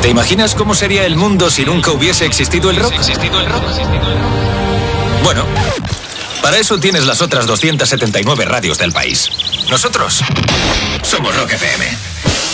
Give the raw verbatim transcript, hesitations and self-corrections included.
¿Te imaginas cómo sería el mundo si nunca hubiese existido el rock? Bueno, para eso tienes las otras doscientas setenta y nueve radios del país. Nosotros somos Rock F M.